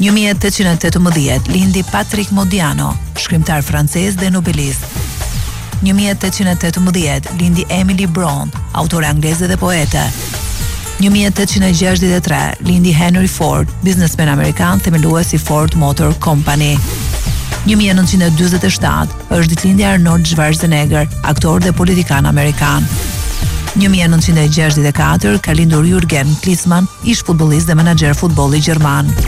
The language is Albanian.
1818 lindi Patrick Modiano, shkrimtar francez dhe nobelist. 1818 lindi Emily Bront, autore angleze dhe poete. 1863 lindi Henry Ford, biznesmen amerikan, themelues i Ford Motor Company. 1947 është ditëlindja e Arnold Schwarzenegger, aktor dhe politikan amerikan. 1964 ka lindur Jürgen Klinsmann, ish futbollist dhe menaxher futbolli gjerman.